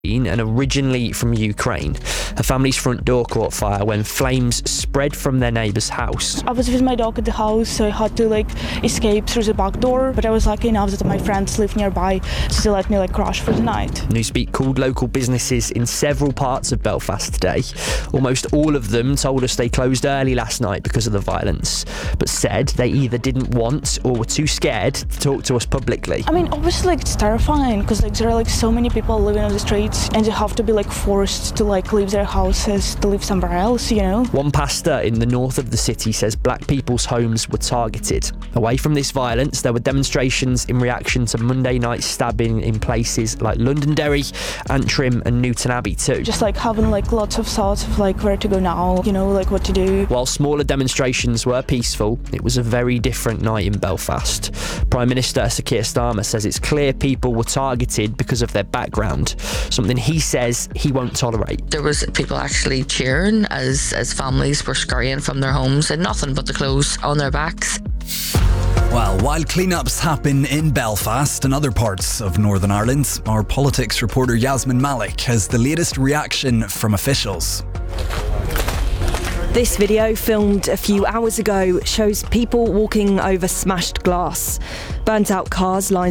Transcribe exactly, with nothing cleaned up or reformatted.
and originally from Ukraine. Her family's front door caught fire when flames spread from their neighbour's house. I was with my dog at the house, so I had to like escape through the back door, but I was lucky enough that my friends live nearby, so they let me like crash for the night. Newsbeat called local businesses in several parts of Belfast today. Almost all of them told us they closed early last night because of the violence, but said they either didn't want or were too scared to talk to us publicly. I mean, obviously like it's terrifying because like there are like so many people living on the streets and they have to be like forced to like leave their houses to live somewhere else, you know. One pastor in the north of the city says black people's homes were targeted. Away from this violence, there were demonstrations in reaction to Monday night stabbing in places like Londonderry, Antrim and Newton Abbey too. Just like having like lots of thoughts of like where to go now, you know, like what to do. While smaller demonstrations were peaceful, it was a very different night in Belfast. Prime Minister Sir Keir Starmer says it's clear people were targeted because of their background, something he says he won't tolerate. There was people actually cheering as, as families were scurrying from their homes and nothing but the clothes on their backs. Well, while cleanups happen in Belfast and other parts of Northern Ireland, our politics reporter Yasmin Malik has the latest reaction from officials. This video, filmed a few hours ago, shows people walking over smashed glass. Burnt out cars line